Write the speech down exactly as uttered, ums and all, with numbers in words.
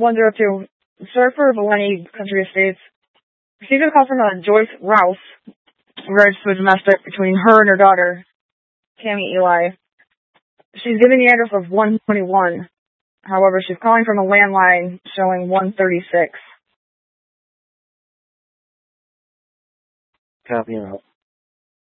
one zero two. Sir for Valeni Country Estates. Received a call from uh, Joyce Rouse in regards to a domestic between her and her daughter, Tammy Eli. She's giving the address of one twenty-one. However, she's calling from a landline showing one thirty-six. Copy out.